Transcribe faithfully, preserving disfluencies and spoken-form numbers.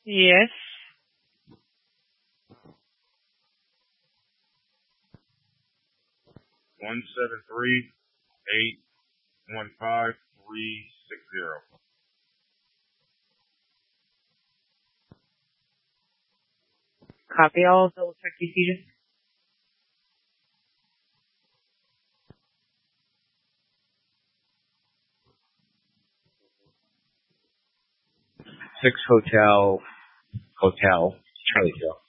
Yes. One seven three eight one five three six zero. Copy all. Double check decision. Six Hotel, Hotel, Charlie Hill.